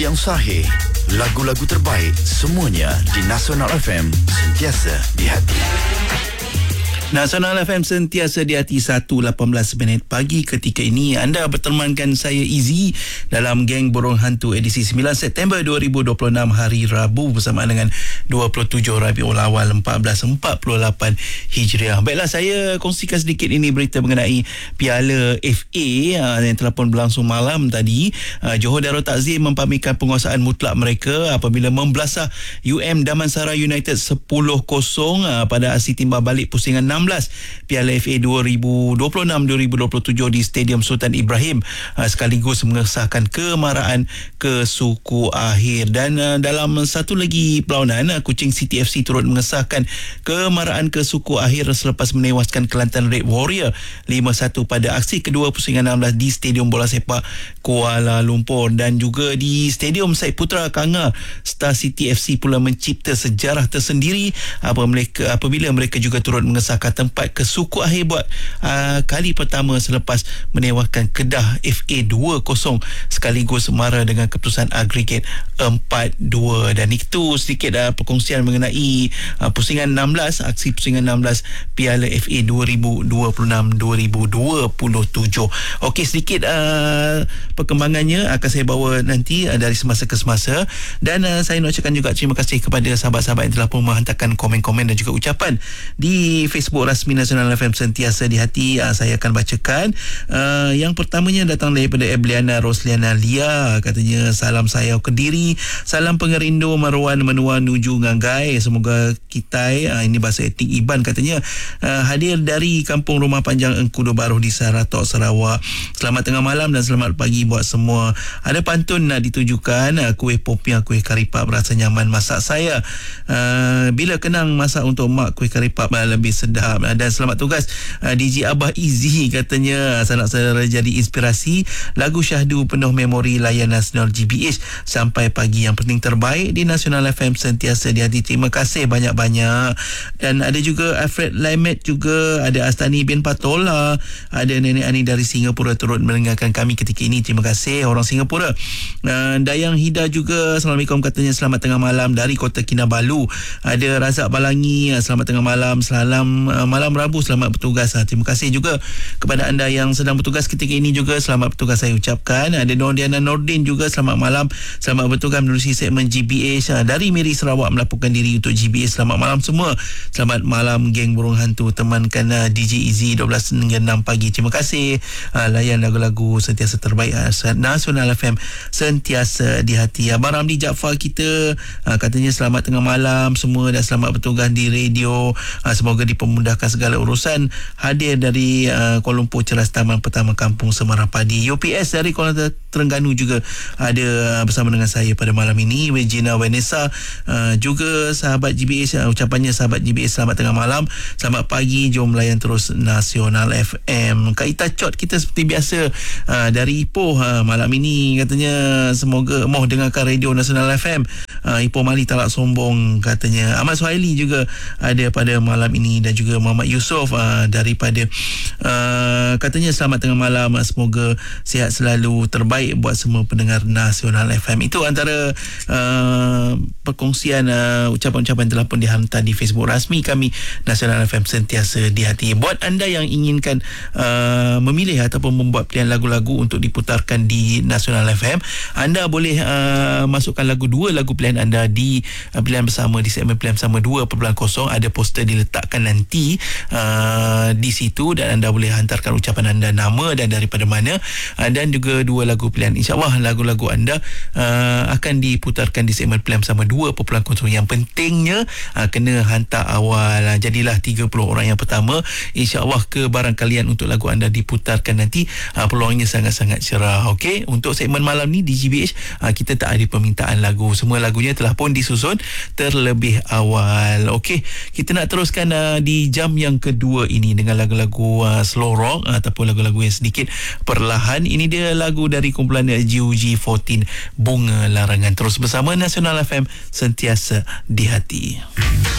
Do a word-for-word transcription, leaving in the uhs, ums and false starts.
Yang sahih, lagu-lagu terbaik semuanya di Nasional F M, sentiasa di hati. Nasional F M sentiasa di hati. Satu lapan belas minit pagi ketika ini anda bertemankan saya Izzy dalam Geng Burung Hantu edisi sembilan September dua ribu dua puluh enam, hari Rabu, bersama dengan dua puluh tujuh Rabiul Awal empat belas empat puluh lapan Hijriah. Baiklah, saya kongsikan sedikit ini berita mengenai Piala F A uh, yang telah pun berlangsung malam tadi. uh, Johor Darul Takzim mempamerkan penguasaan mutlak mereka apabila membelasah U M Damansara United sepuluh kosong uh, pada aksi timbal balik pusingan enam belas Piala F A dua ribu dua puluh enam dua ribu dua puluh tujuh di Stadium Sultan Ibrahim, uh, sekaligus mengesahkan kemaraan ke suku akhir. Dan uh, dalam satu lagi perlawanan, uh, Kuching City F C turut mengesahkan kemaraan ke suku akhir selepas menewaskan Kelantan Red Warrior lima satu pada aksi kedua pusingan enam belas di Stadium Bola Sepak Kuala Lumpur. Dan juga di Stadium Syed Putra Kanga, Star City F C pula mencipta sejarah tersendiri apa mereka, apabila mereka juga turut mengesahkan tempat ke suku akhir buat uh, kali pertama selepas menewaskan Kedah F A dua kosong sekaligus mara dengan keputusan agregat empat dua. Dan itu sedikit uh, perkongsian mengenai uh, pusingan enam belas, aksi pusingan enam belas Piala F A dua ribu dua puluh enam dua ribu dua puluh tujuh. Okey, sedikit uh, perkembangannya akan saya bawa nanti uh, dari semasa ke semasa. Dan uh, saya nak ucapkan juga terima kasih kepada sahabat-sahabat yang telah pun menghantarkan komen-komen dan juga ucapan di Facebook rasmi Nasional F M sentiasa di hati. Uh, saya akan bacakan. Uh, yang pertamanya datang daripada Ebliana Rosliana Lia, katanya salam saya Kediri, salam pengerindu Marwan menua nuju Nganggai, semoga kita uh, ini bahasa etik Iban, katanya uh, hadir dari Kampung Rumah Panjang Engkudu Baru di Saratok, Sarawak. Selamat tengah malam dan selamat pagi buat semua. Ada pantun nak ditujukan, uh, kuih popiah, kuih karipap rasa nyaman masak saya. Uh, bila kenang masak untuk mak, kuih karipap uh, lebih sedap. Uh, dan selamat tugas uh, D J Abah Izzy, katanya sanak saudara jadi inspirasi lagu syahdu penuh memori layan Nasional G B H sampai pagi. Yang penting terbaik di Nasional F M sentiasa di hati. Terima kasih banyak-banyak. Dan ada juga Alfred Laimet, juga ada Astani bin Patola, ada Nenek Ani dari Singapura turut mendengarkan kami ketika ini. Terima kasih orang Singapura. uh, Dayang Hida juga Assalamualaikum, katanya selamat tengah malam dari Kota Kinabalu. Ada Razak Balangi, selamat tengah malam, salam uh, malam Rabu, selamat bertugas. uh, Terima kasih juga kepada anda yang sedang bertugas ketika ini juga, selamat bertugas saya ucapkan. Ada Nordiana Nordin juga, selamat malam, selamat bertugas menerusi segmen G B H uh, dari Miri Sarawak melaporkan diri untuk G B H. Selamat malam semua. Selamat malam Geng Burung Hantu, temankan uh, D J Izzy dua belas hingga enam pagi. Terima kasih. uh, Layan lagu-lagu sentiasa terbaik uh, Nasional F M sentiasa di hati. Abang Ramli Jaafar kita uh, katanya selamat tengah malam semua dan selamat bertugas di radio. uh, Semoga dipermudahkan segala urusan. Hadir dari uh, Kuala Lumpur, Ceras Taman Pertama Kampung Semarang Padi. U P S dari Kuala Terengganu juga ada uh, bersama dengan saya pada malam ini. Regina Vanessa uh, juga sahabat G B H, uh, ucapannya sahabat G B H selamat tengah malam, selamat pagi, jom layan terus Nasional F M. Kak Ita Chot kita seperti biasa uh, dari Ipoh uh, malam ini, katanya semoga moh dengarkan radio Nasional F M. uh, Ipoh Mali tak sombong, katanya. Ahmad Suhaili juga ada pada malam ini, dan juga Muhammad Yusof uh, daripada uh, katanya selamat tengah malam, uh, semoga sihat selalu, terbaik buat semua pendengar Nasional F M. Itu antara uh, perkongsian uh, ucapan-ucapan telah pun dihantar di Facebook rasmi kami Nasional F M sentiasa di hati. Buat anda yang inginkan uh, memilih ataupun membuat pilihan lagu-lagu untuk diputarkan di Nasional F M, anda boleh uh, masukkan lagu dua lagu pilihan anda di uh, pilihan bersama, di segmen pilihan bersama dua titik kosong. Ada poster diletakkan nanti uh, di situ, dan anda boleh hantarkan ucapan anda, nama dan daripada mana, uh, dan juga dua lagu pilihan. InsyaAllah lagu-lagu anda uh, akan diputarkan di segmen pilihan bersama dua titik kosong. Yang pentingnya uh, kena hantar awal. uh, Jadilah tiga puluh orang yang pertama. InsyaAllah kebarang kalian untuk lagu anda diputarkan nanti. uh, Peluangnya sangat-sangat cerah. Okey, untuk segmen malam ni di G B H uh, kita tak ada permintaan lagu. Semua lagunya telah pun disusun terlebih awal. Okey, kita nak teruskan uh, di jam yang kedua ini dengan lagu-lagu uh, slow rock uh, ataupun lagu-lagu yang sedikit perlahan. Ini dia lagu dari kumpulan G U G empat belas, Bunga Larangan. Terus bersama Nasional F M sentiasa di hati.